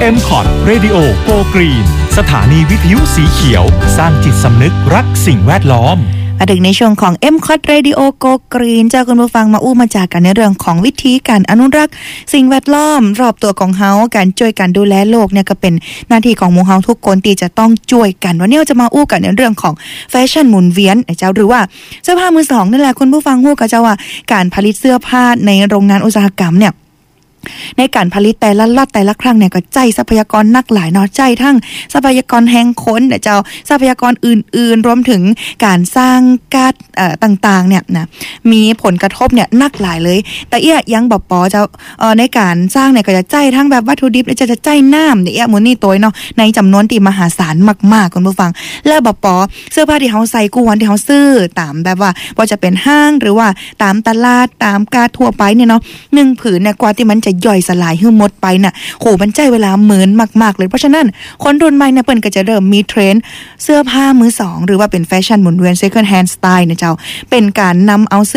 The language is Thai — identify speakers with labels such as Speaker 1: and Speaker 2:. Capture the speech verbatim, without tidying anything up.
Speaker 1: เอ็ม คอท Radio Go Green สถานีวิทยุสีเขียวสร้างจิตสำนึกรักสิ่งแวดล้อม
Speaker 2: มาถึงในช่วงของ เอ็ม คอท Radio Go Green เจ้าคุณผู้ฟังมาอู้มาจากกันในเรื่องของวิธีการอนุรักษ์สิ่งแวดล้อมรอบตัวของเฮาการช่วยกันดูแลโลกเนี่ยก็เป็นหน้าที่ของหมู่เฮาทุกคนที่จะต้องช่วยกันวันนี้เราจะมาอู้กันในเรื่องของแฟชั่นหมุนเวียนเจ้าหรือว่าเสื้อผ้ามือสองนั่นแหละคุณผู้ฟังฮู้กับเจ้าว่าการผลิตเสื้อผ้าในโรงงานอุตสาหกรรมเนี่ยในการผลิตแต่ละล็อตแต่ละครั้งเนี่ยก็ใจทรัพยากรนักหลายเนาะใจทั้งทรัพยากรแห่งคนเดี๋ยวเจ้าทรัพยากรอื่นๆรวมถึงการสร้างก๊าซเอ่อต่างๆเนี่ยนะมีผลกระทบเนี่ยนักหลายเลยแต่เอี้ยยังบ่ปอเจ้าเอ่อในการสร้างเนี่ยก็จะใจทั้งแบบวัตถุดิบจะจะใจน้ำเนี่ยเอี้ยมื้อนี้ตัวเนาะในจำนวนที่มหาศาลมากๆคุณผู้ฟังแล้วบ่ปอเสื้อผ้าที่เฮาใส่กูวันที่เฮาซื้อตามแบบว่าบ่จะเป็นห้างหรือว่าตามตลาดตามกาทั่วไปเนี่ยเนาะหนึ่งผืนเนี่ยกว่าที่มันจะย่อยสลายให้หมดไปน่ะโหมันใจเวลาเหมือนมากๆเลยเพราะฉะนั้นคนรุ่นใหม่เนี่ยเปิ้นก็จะเริ่มมีเทรนด์เสื้อผ้ามือสองหรือว่าเป็นแฟชั่นหมุนเวียน second hand style เนี่ยเจ้าเป็นการนำเอา